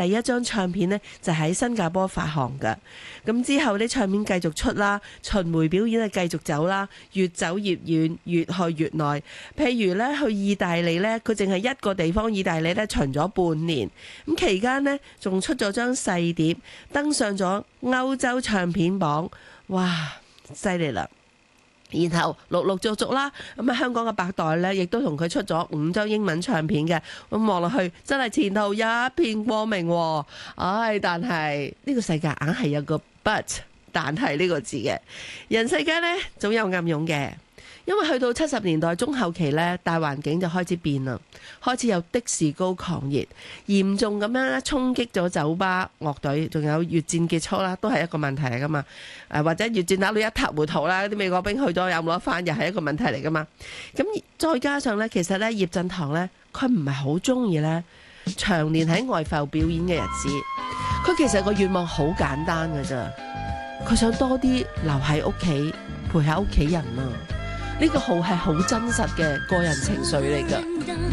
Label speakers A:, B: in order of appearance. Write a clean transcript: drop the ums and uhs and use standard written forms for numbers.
A: 第一張唱片呢，就喺新加坡發行㗎。咁之後啲唱片繼續出啦，巡迴表演係繼續走啦，越走越遠，越去越耐。譬如咧去意大利咧，佢淨係一個地方意大利咧巡咗半年，咁期間呢，仲出咗張細碟，登上咗歐洲唱片榜，哇，犀利啦！然後陸陸續續啦，咁啊香港嘅百代咧，亦都同佢出咗5張英文唱片嘅，咁望落去真係前途一片光明喎。唉，但係呢個世界硬係有個 but， 但係呢個字嘅，人世間呢，總有暗湧嘅。因為去到70年代中後期呢，大環境就開始變啦，開始有的士高狂熱，嚴重咁樣咧衝擊咗酒吧樂隊，仲有越戰結束啦，都係一個問題嚟噶嘛。或者越戰打到一塌糊塗啦，啲美國兵去咗有冇得返，又係一個問題嚟噶嘛。咁再加上呢，其實呢，葉振棠呢，佢唔係好中意呢長年喺外埠表演嘅日子，佢其實個願望好簡單㗎咋，佢想多啲留喺屋企陪下屋企人啊。呢個號係好真實嘅個人情緒嚟㗎。